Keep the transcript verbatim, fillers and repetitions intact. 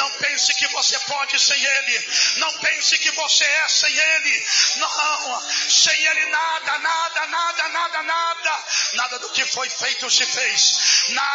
Não pense que você pode sem Ele. Não pense que você é sem Ele. Não, sem Ele nada, nada, nada, nada, nada. Nada do que foi feito se fez. Nada